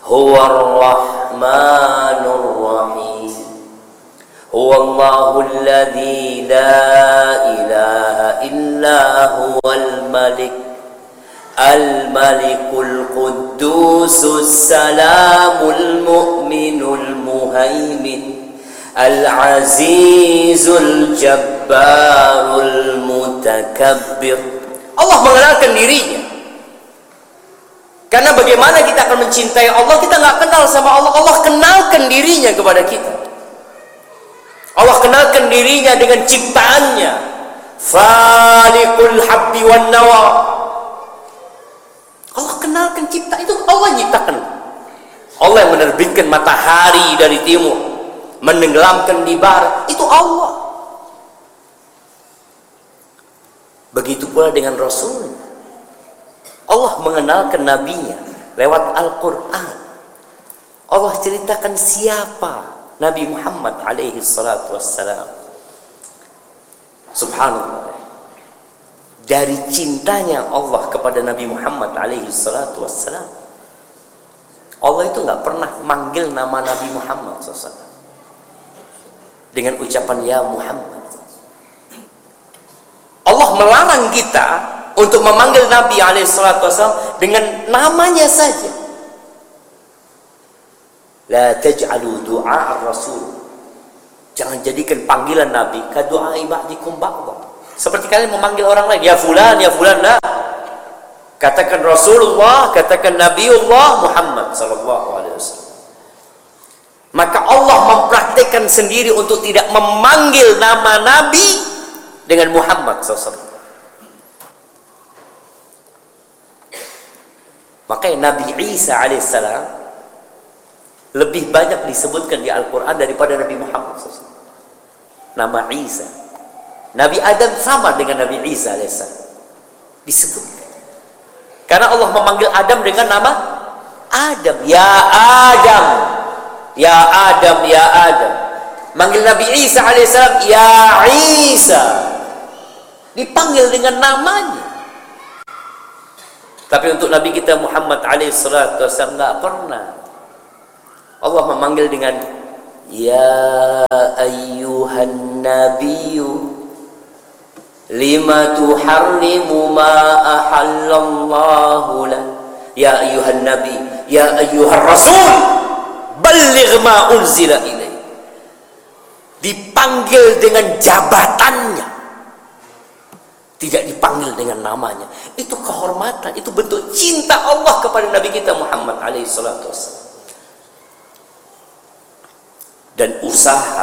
Huwar Rahmanur Rahim. Huwallahu alladzi la ilaha illa huwal Malik Al-Malikul Quddusus Salamul Mu'minul Muhaimin Al-Azizul Jabbarul Mutakabbir. Allah mengenalkan dirinya. Karena bagaimana kita akan mencintai Allah, kita nggak kenal sama Allah. Allah kenalkan dirinya kepada kita. Allah kenalkan dirinya dengan ciptaannya. Faliqul habbi wan nawa. Allah kenalkan cipta itu, Allah nyiptakan. Allah yang menerbitkan matahari dari timur, menenggelamkan di barat, itu Allah. Begitu pula dengan Rasul. Allah mengenalkan nabinya lewat Al-Quran. Allah ceritakan siapa Nabi Muhammad alaihi salatu wassalam. Subhanallah. Dari cintanya Allah kepada Nabi Muhammad alaihi salatu wassalam, Allah itu nggak pernah manggil nama Nabi Muhammad SAW dengan ucapan ya Muhammad. Allah melarang kita untuk memanggil Nabi alaihi salatu wassalam dengan namanya saja. La taj'alu du'a ar-rasul. Jangan jadikan panggilan Nabi ka du'a ba'dikum ba'dha. Seperti kalian memanggil orang lain, ya fulan, la. Katakan Rasulullah, katakan Nabiullah Muhammad sallallahu alaihi wasallam. Maka Allah mempraktikkan sendiri untuk tidak memanggil nama Nabi dengan Muhammad sallallahu alaihi wasallam. Makanya Nabi Isa alaihissalam lebih banyak disebutkan di Al-Quran daripada Nabi Muhammad SAW. Nama Isa. Nabi Adam sama dengan Nabi Isa alaihissalam. Disebutkan. Karena Allah memanggil Adam dengan nama Adam. Ya Adam. Ya Adam, ya Adam. Manggil Nabi Isa alaihissalam, ya Isa. Dipanggil dengan namanya. Tapi untuk Nabi kita Muhammad alaihi salatu wasallam enggak pernah. Allah memanggil dengan ya ayyuhan nabiyyu lima tuharrimu ma ahallallahu lak. Ya ayyuhan nabi, ya ayyuhar rasul, balligh ma unzila ilaik. Dipanggil dengan jabatannya, tidak dipanggil dengan namanya. Itu kehormatan, itu bentuk cinta Allah kepada Nabi kita Muhammad alaihi salatu wassalam. Dan usaha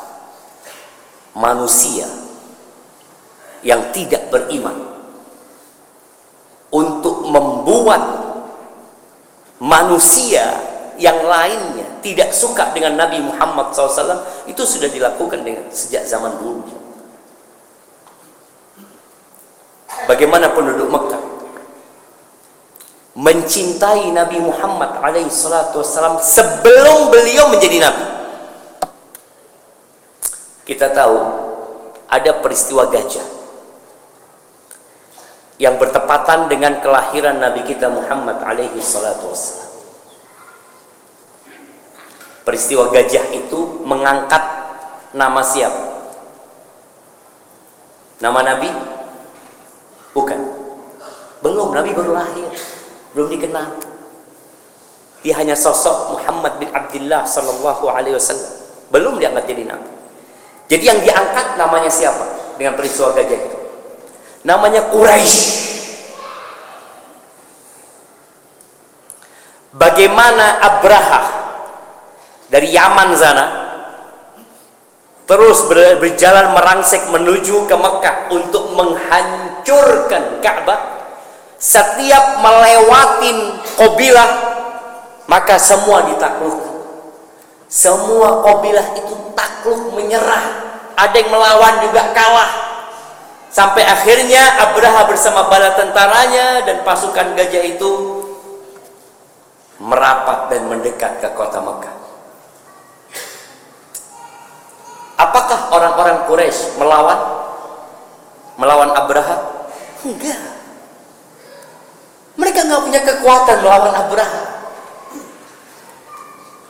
manusia yang tidak beriman untuk membuat manusia yang lainnya tidak suka dengan Nabi Muhammad SAW, itu sudah dilakukan sejak zaman dulu. Bagaimana penduduk Mekah mencintai Nabi Muhammad alaihi salatu wassalam sebelum beliau menjadi Nabi. Kita tahu ada peristiwa gajah yang bertepatan dengan kelahiran Nabi kita Muhammad alaihi salatu wassalam. Peristiwa gajah itu mengangkat nama siapa? Nama Nabi? Bukan. Belum, Nabi baru lahir, belum dikenal. Dia hanya sosok Muhammad bin Abdullah sallallahu alaihi wasallam. Belum diangkat jadi Nabi. Jadi yang diangkat namanya siapa dengan peristiwa gajah itu? Namanya Quraisy. Bagaimana Abraha dari Yaman sana terus berjalan merangsek menuju ke Mekah untuk menghancurkan Ka'bah. Setiap melewatin qabilah, maka semua ditaklukkan. Semua qabilah itu takluk, menyerah. Ada yang melawan juga kalah. Sampai akhirnya Abraha bersama bala tentaranya dan pasukan gajah itu merapat dan mendekat ke kota Mekah. Apakah orang-orang Quraisy melawan Abraha? Enggak. Mereka nggak punya kekuatan melawan Abraha.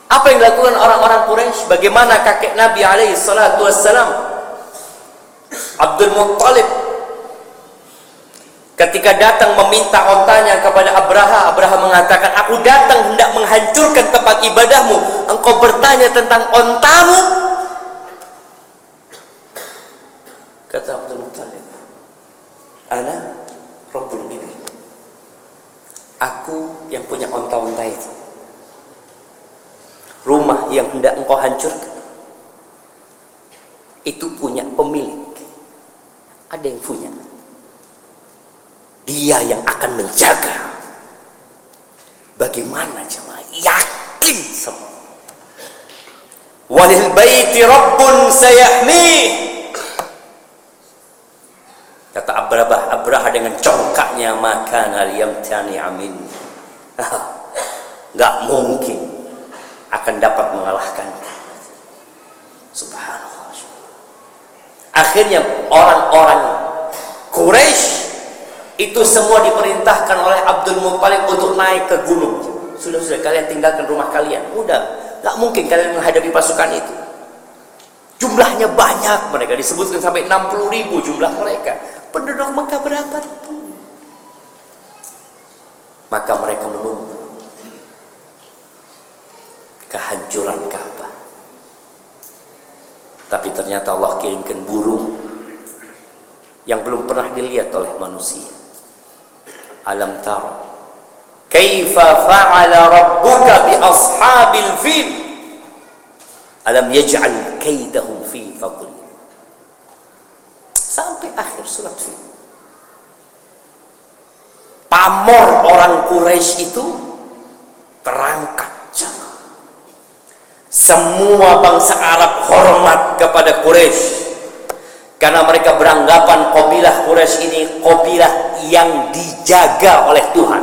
Apa yang dilakukan orang-orang Quraisy? Bagaimana kakek Nabi alaihi salatu wassalam, Abdul Muttalib, ketika datang meminta ontanya kepada Abraha, Abraha mengatakan, aku datang hendak menghancurkan tempat ibadahmu, engkau bertanya tentang ontamu? Kata Abdul Muttalib, ana Rabbul Ibil, aku yang punya onta-onta itu. Rumah yang hendak engkau hancurkan itu punya pemilik, ada yang punya, dia yang akan menjaga. Bagaimana jemaah yakin semua? Walil baiti rabbun sayahmih, kata Abraha dengan congkaknya, maka yamtani amin, nggak mungkin akan dapat mengalahkan. Subhanallah. Akhirnya orang-orang Quraisy itu semua diperintahkan oleh Abdul Muttalib untuk naik ke gunung. Sudah kalian tinggalkan rumah kalian. Udah, nggak mungkin kalian menghadapi pasukan itu. Jumlahnya banyak, mereka disebutkan sampai 60.000 jumlah mereka. Penduduk Mekah berapa? Maka mereka menunggu kehancuran Ka'bah. Tapi ternyata Allah kirimkan burung yang belum pernah dilihat oleh manusia. Alam tara kaifa fa'ala rabbuka bi ashabil fil alam yaj'al kaidahum fi fadl, sampai akhir surat Fil. Pamor orang Quraisy itu terangkat. Semua bangsa Arab hormat kepada Quraisy karena mereka beranggapan kabilah Quraisy ini kabilah yang dijaga oleh Tuhan.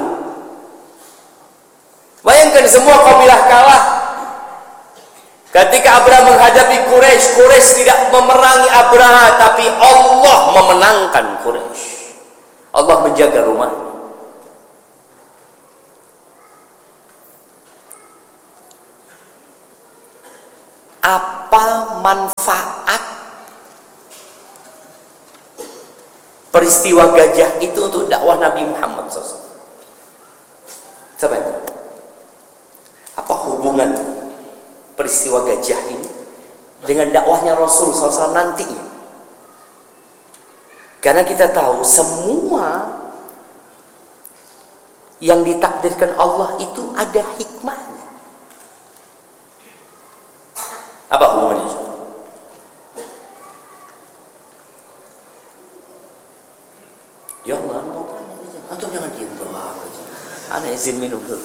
Bayangkan semua kabilah kalah ketika Abraha menghadapi Quraisy. Quraisy tidak memerangi Abraha, tapi Allah memenangkan Quraisy. Allah menjaga rumah. Apa manfaat peristiwa gajah itu untuk dakwah Nabi Muhammad SAW? Siapa itu? Apa hubungan peristiwa gajah ini dengan dakwahnya Rasul SAW nantinya? Karena kita tahu semua yang ditakdirkan Allah itu ada hikmahnya. Apa hubungannya? Ya Allah, antum jangan diam doang. Ana izin minum dulu.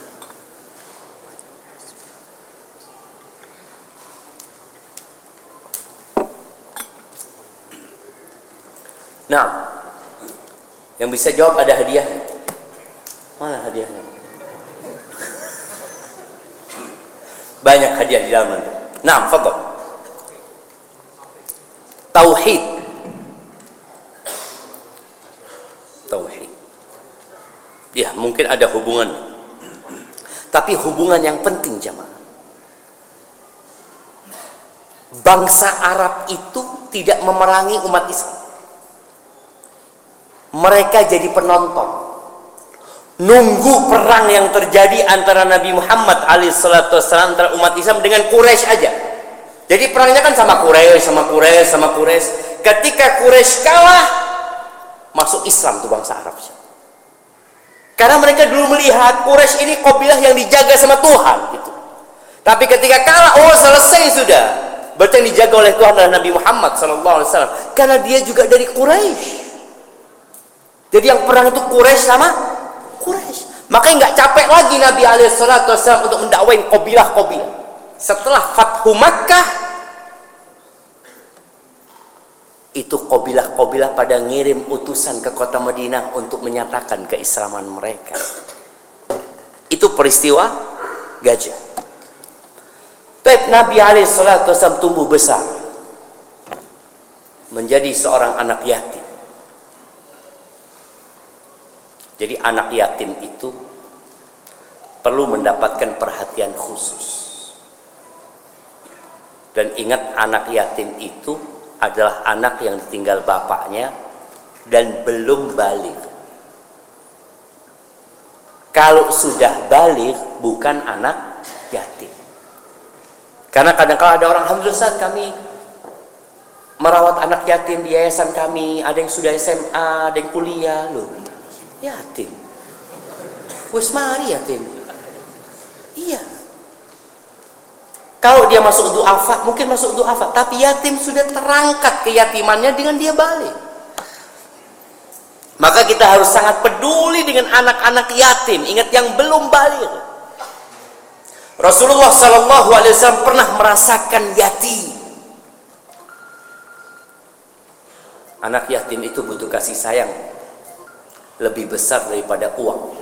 Nah, yang bisa jawab ada hadiah. Mana hadiahnya? Banyak hadiah di dalam itu. Nah, fadhal. Tauhid. Tauhid. Ya, mungkin ada hubungan. Tapi hubungan yang penting, jemaah. Bangsa Arab itu tidak memerangi umat Islam. Mereka jadi penonton. Nunggu perang yang terjadi antara Nabi Muhammad alaihissalam antara umat Islam dengan Quraisy aja. Jadi perangnya kan sama Quraisy. Ketika Quraisy kalah, masuk Islam tuh bangsa Arab. Karena mereka dulu melihat Quraisy ini kabilah yang dijaga sama Tuhan gitu. Tapi ketika kalah, oh selesai sudah. Berarti yang dijaga oleh Tuhan adalah Nabi Muhammad SAW. Karena dia juga dari Quraisy. Jadi yang perang itu Quraisy sama Quraisy. Makanya nggak capek lagi Nabi SAW untuk mendakwain kabilah-kabilah. Setelah Fathu Makkah, itu kabilah-kabilah pada ngirim utusan ke kota Madinah untuk menyatakan keislaman mereka. Itu peristiwa gajah. Tapi Nabi SAW tumbuh besar menjadi seorang anak yatim. Jadi anak yatim itu perlu mendapatkan perhatian khusus. Dan ingat, anak yatim itu adalah anak yang ditinggal bapaknya dan belum balik. Kalau sudah balik, bukan anak yatim. Karena kadang-kadang ada orang, alhamdulillah Ustaz, kami merawat anak yatim di yayasan kami, ada yang sudah SMA, ada yang kuliah. Loh, yatim. Wes mari yatim. Iya. Kalau dia masuk du'afa, mungkin masuk du'afa, tapi yatim sudah terangkat keyatimannya dengan dia balik. Maka kita harus sangat peduli dengan anak-anak yatim. Ingat, yang belum balik. Rasulullah SAW pernah merasakan yatim. Anak yatim itu butuh kasih sayang lebih besar daripada uang.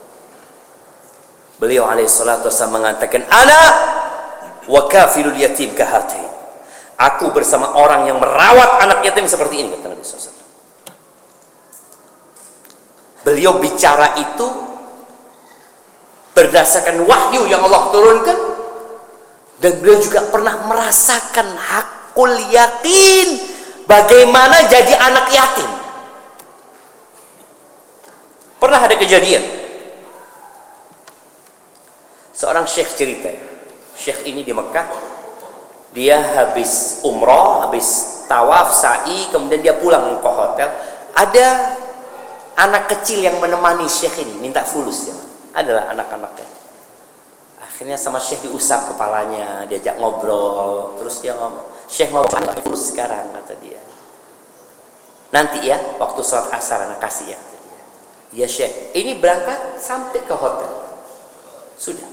Beliau alaihissalatu wassalam mengatakan, ana wa kafilul yatim kahatain. Aku bersama orang yang merawat anak yatim seperti ini, kata Nabi SAW. Beliau bicara itu berdasarkan wahyu yang Allah turunkan, dan beliau juga pernah merasakan hakul yakin, bagaimana jadi anak yatim. Pernah ada kejadian, seorang syekh cerita. Syekh ini di Mekah, dia habis umroh, habis tawaf, sa'i, kemudian dia pulang ke hotel. Ada anak kecil yang menemani syekh ini, minta fulus ya. Adalah anak-anaknya. Akhirnya sama syekh diusap kepalanya, diajak ngobrol, terus dia ngomong, syekh mau fulus sekarang, kata dia. Nanti ya, waktu sholat asar anak kasih ya. Ya syekh, ini berangkat sampai ke hotel. Sudah.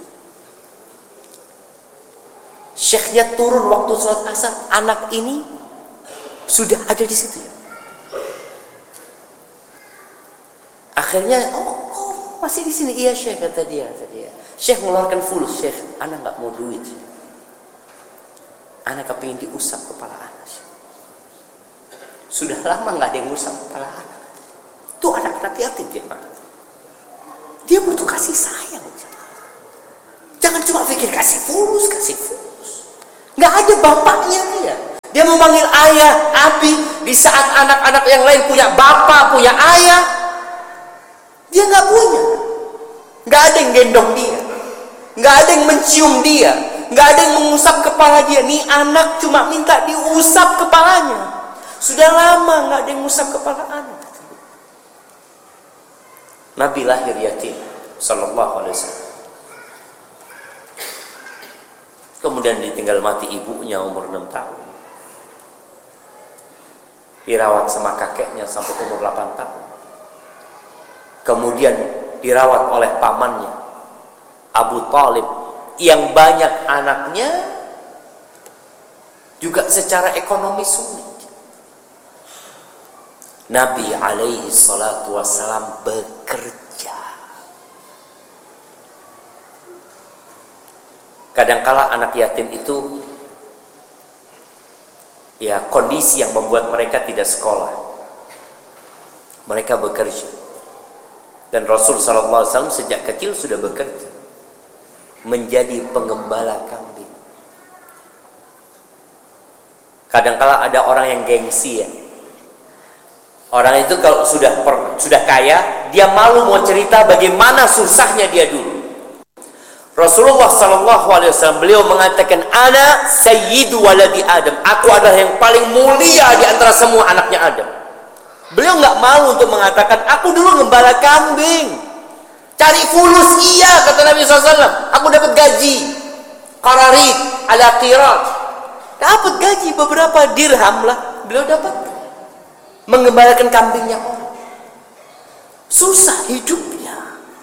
Syekhnya turun waktu sholat asar, anak ini sudah ada di situ ya. Akhirnya, masih di sini. Iya syekh, kata dia. Syekh mengeluarkan fulus. Syekh, anak nggak mau duit. Anak kepingin diusap kepala anak. Sudah lama nggak ada yang ngusap kepala anak. Itu anak-anak yatim dia, Pak. Dia butuh kasih sayang. Jangan cuma pikir kasih fulus. Nggak ada bapaknya dia. Dia memanggil ayah, abi. Di saat anak-anak yang lain punya bapak, punya ayah, dia nggak punya. Nggak ada yang gendong dia, nggak ada yang mencium dia, nggak ada yang mengusap kepala dia. Nih anak cuma minta diusap kepalanya. Sudah lama nggak ada yang mengusap kepala anak. Nabi lahir yatim, sallallahu alaihi wasallam. Kemudian ditinggal mati ibunya umur 6 tahun. Dirawat sama kakeknya sampai umur 8 tahun. Kemudian dirawat oleh pamannya Abu Thalib yang banyak anaknya, juga secara ekonomi sulit. Nabi alaihi salatu wassalam bekerja. Kadangkala anak yatim itu ya kondisi yang membuat mereka tidak sekolah. Mereka bekerja. Dan Rasul SAW sejak kecil sudah bekerja menjadi penggembala kambing. Kadangkala ada orang yang gengsi ya. Orang itu kalau sudah kaya, dia malu mau cerita bagaimana susahnya dia dulu. Rasulullah SAW beliau mengatakan, ana sayyidu waladi Adam. Aku adalah yang paling mulia di antara semua anaknya Adam. Beliau nggak malu untuk mengatakan, aku dulu gembala kambing, cari fulus, iya, kata Nabi SAW. Aku dapat gaji, qararit, ala qirat, dapat gaji beberapa dirham lah. Beliau dapat menggembalakan kambingnya orang. Susah hidupnya.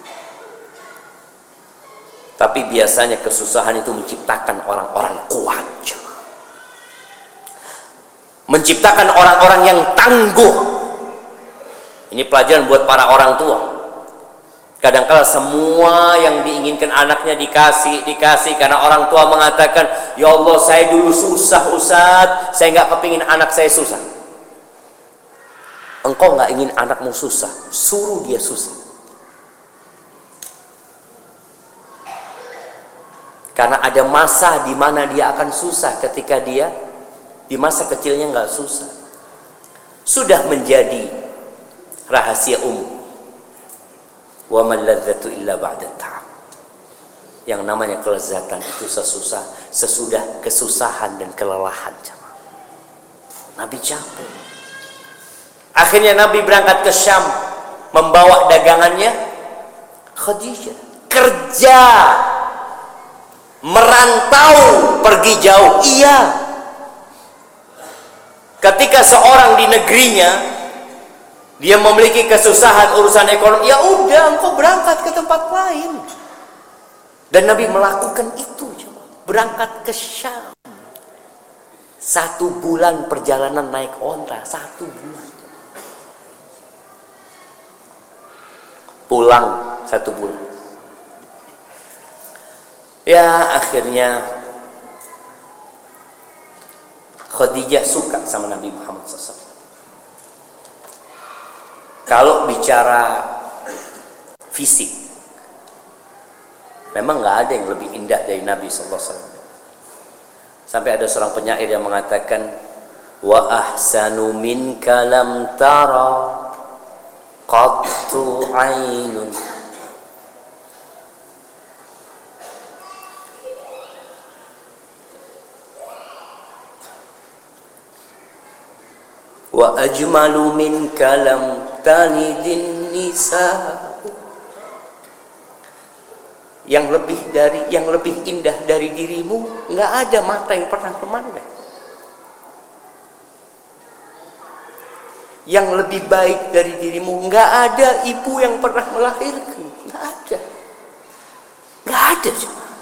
Tapi biasanya kesusahan itu menciptakan orang-orang kuat, menciptakan orang-orang yang tangguh. Ini pelajaran buat para orang tua. Kadang-kala semua yang diinginkan anaknya dikasih karena orang tua mengatakan, ya Allah, saya dulu susah Ustaz, saya nggak kepingin anak saya susah. Engkau nggak ingin anakmu susah, suruh dia susah. Karena ada masa di mana dia akan susah ketika dia di masa kecilnya nggak susah. Sudah menjadi rahasia umum. Wa man ladzatu illa ba'da ta'ab. Yang namanya kelezatan itu sesudah kesusahan dan kelelahan. Nabi capek. Akhirnya Nabi berangkat ke Syam membawa dagangannya. Khadijah kerja, merantau, pergi jauh. Iya. Ketika seorang di negerinya dia memiliki kesusahan urusan ekonomi, ya udah, engkau berangkat ke tempat lain. Dan Nabi melakukan itu, berangkat ke Syam. 1 bulan perjalanan naik onta, 1 bulan. Pulang 1 bulan. Ya akhirnya Khadijah suka sama Nabi Muhammad SAW. Kalau bicara fisik, memang nggak ada yang lebih indah dari Nabi SAW. Sampai ada seorang penyair yang mengatakan, wa ahsanu minka lam tara qattu ainun. Wa ajmalu minka lam talidin nisa. Yang lebih indah dari dirimu nggak ada mata yang pernah memandang. Yang lebih baik dari dirimu nggak ada ibu yang pernah melahirkan. Nggak ada.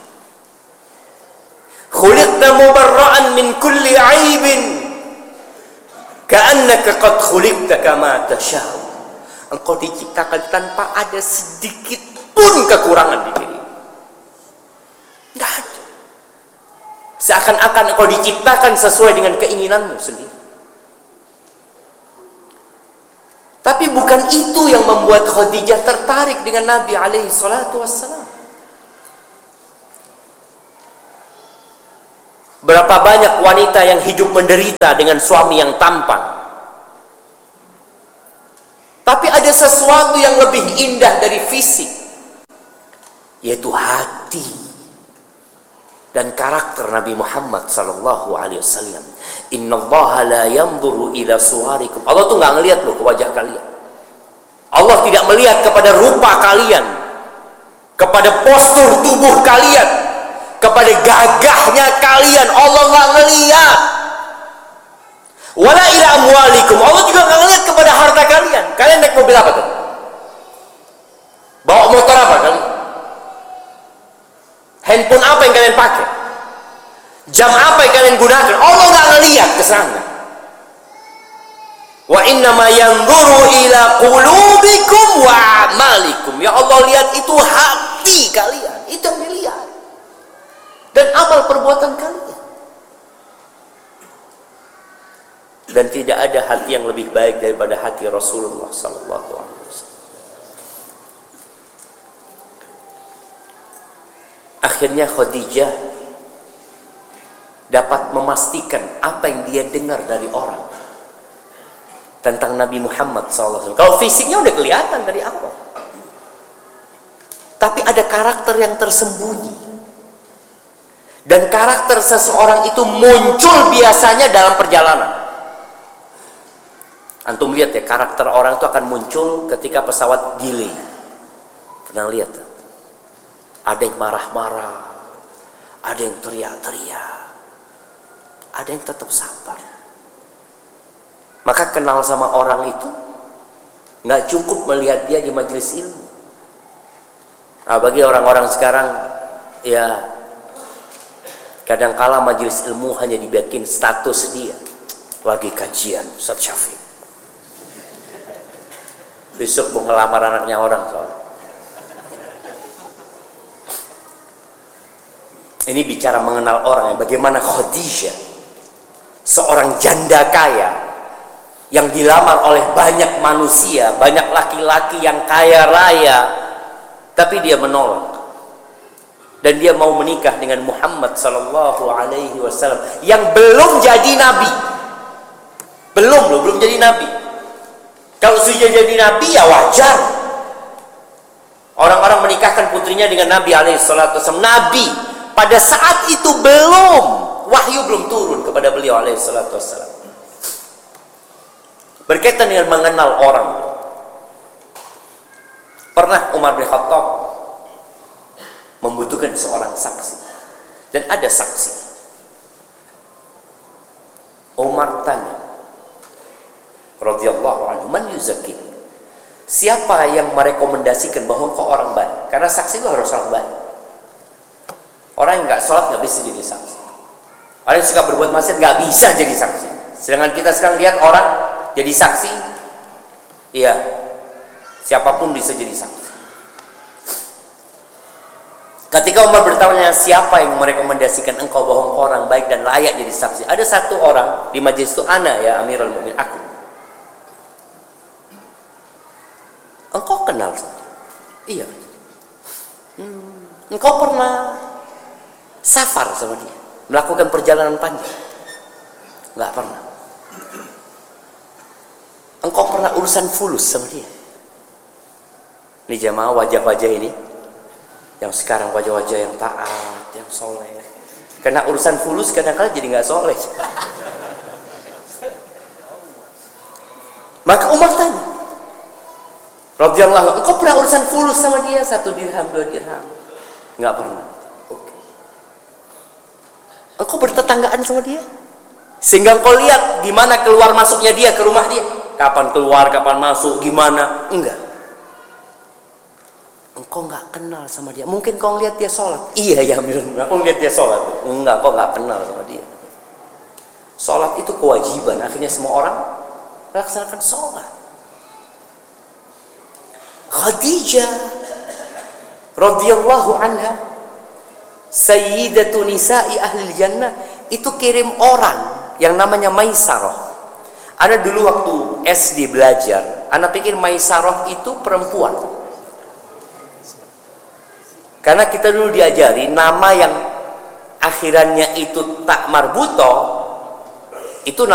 Khuliqta mubarra'an min kulli 'aibin ka'annaka qad khuliqta kama tasha'u. Engkau diciptakan tanpa ada sedikit pun kekurangan di diri. Nggak ada. Seakan-akan engkau diciptakan sesuai dengan keinginanmu sendiri. Tapi bukan itu yang membuat Khadijah tertarik dengan Nabi alaihi salatu wassalam. Berapa banyak wanita yang hidup menderita dengan suami yang tampan. Tapi ada sesuatu yang lebih indah dari fisik, yaitu hati dan karakter Nabi Muhammad sallallahu alaihi wasallam. Innallaha la yanzuru ila suwarikum. Allah tuh nggak ngelihat loh ke wajah kalian. Allah tidak melihat kepada rupa kalian, kepada postur tubuh kalian, kepada gagahnya kalian. Allah nggak ngelihat. Wala ila amwalikum. Allah juga nggak ngelihat kepada harta kalian. Kalian naik mobil apa tuh? Bawa motor apa kalian? Handphone apa yang kalian pakai? Jam apa yang kalian gunakan? Allah nggak ngelihat ke sana. Wa innama yanzuru ila qulubikum wa a'malikum. Ya Allah lihat itu hati kalian, itu yang dilihat. Dan amal perbuatan kalian. Dan tidak ada hati yang lebih baik daripada hati Rasulullah sallallahu alaihi wasallam. Akhirnya Khadijah dapat memastikan apa yang dia dengar dari orang tentang Nabi Muhammad SAW. Kalau fisiknya udah kelihatan dari awal, tapi ada karakter yang tersembunyi, dan karakter seseorang itu muncul biasanya dalam perjalanan. Antum lihat ya, karakter orang itu akan muncul ketika pesawat delay. Pernah lihat? Ada yang marah-marah, ada yang teriak-teriak, ada yang tetap sabar. Maka kenal sama orang itu nggak cukup melihat dia di majelis ilmu. Nah, bagi orang-orang sekarang, ya kadang-kala majelis ilmu hanya dibikin status dia lagi kajian Ustaz Syafiq. Besok mau ngelamar anaknya orang soalnya. Ini bicara mengenal orang, bagaimana Khadijah, seorang janda kaya yang dilamar oleh banyak manusia, banyak laki-laki yang kaya raya, tapi dia menolak. dan dia mau menikah dengan Muhammad sallallahu alaihi wasallam yang belum jadi nabi. Belum jadi nabi. Kalau sudah jadi nabi ya wajar. Orang-orang menikahkan putrinya dengan Nabi alaihi salatu wasallam. Nabi pada saat itu belum, wahyu belum turun kepada beliau alaihi salatu wasallam. Berkaitan dengan mengenal orang. Pernah Umar bin Khattab membutuhkan seorang saksi. Dan ada saksi. Umar tanya, radhiyallahu anhu, man yuzakki? Siapa yang merekomendasikan bahwa kau orang baik? Karena saksi itu harus orang baik. Orang yang nggak sholat nggak bisa jadi saksi. Orang yang suka berbuat maksiat nggak bisa jadi saksi. Sedangkan kita sekarang lihat orang jadi saksi, iya, siapapun bisa jadi saksi. Ketika Umar bertanya, siapa yang merekomendasikan engkau bahwa engkau orang baik dan layak jadi saksi? Ada satu orang di majelis itu, ana ya Amirul Mukminin, aku. Engkau kenal saya? Iya. Engkau pernah safar sama dia? Melakukan perjalanan panjang? Enggak pernah. Engkau pernah urusan fulus sama dia? Ini jamaah wajah-wajah ini, yang sekarang wajah-wajah yang taat, yang soleh. Karena urusan fulus kadang-kadang jadi nggak soleh. Maka Umar tanya, radhiyallahu, engkau pernah urusan fulus sama dia 1 dirham, 2 dirham? Nggak pernah. Oke. Engkau bertetanggaan sama dia? Sehingga engkau lihat gimana keluar masuknya dia ke rumah dia. Kapan keluar, kapan masuk, gimana? Enggak. Engkau nggak kenal sama dia. Mungkin kau lihat dia sholat. Iya ya, aku lihat dia sholat. Enggak, kau nggak kenal sama dia. Sholat itu kewajiban. Akhirnya semua orang laksanakan sholat. Khadijah radhiyallahu anha, sayyidatu nisa'i ahli jannah, itu kirim orang yang namanya Maisarah. Ana dulu waktu SD belajar, ana pikir Maisarah itu perempuan. Karena kita dulu diajari nama yang akhirannya itu tak marbuto, itu